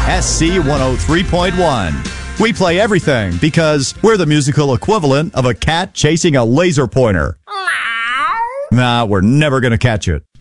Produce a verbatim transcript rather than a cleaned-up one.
S C one oh three point one. We play everything because we're the musical equivalent of a cat chasing a laser pointer. Nah, we're never going to catch it.